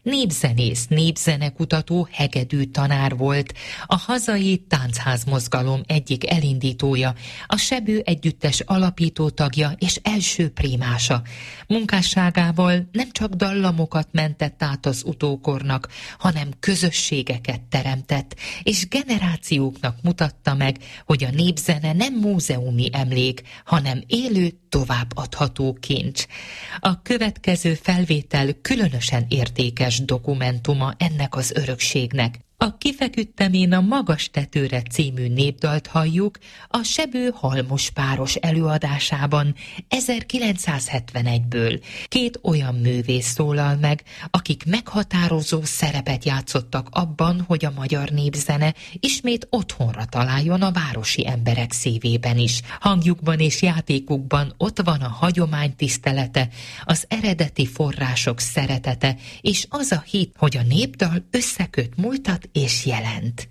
népzenész, népzenekutató, hegedű tanár volt, a hazai táncházmozgalom egyik elindítója, a Sebő együttes alapító tagja és első primása. Munkásságával nem csak dallamokat mentett át az utókornak, hanem közösségeket teremtett, és generációknak mutatta meg, hogy a népzene nem múzeumi emlék, hanem élő, továbbadható kincs. A következő felvétel különösen értékes dokumentuma ennek az örökségnek. A Kifeküdtem én a magas tetőre című népdalt halljuk a Sebő Halmos páros előadásában 1971-ből. Két olyan művész szólal meg, akik meghatározó szerepet játszottak abban, hogy a magyar népzene ismét otthonra találjon a városi emberek szívében is. Hangjukban és játékukban ott van a hagyomány tisztelete, az eredeti források szeretete, és az a hit, hogy a népdal összeköt múltat és jelent.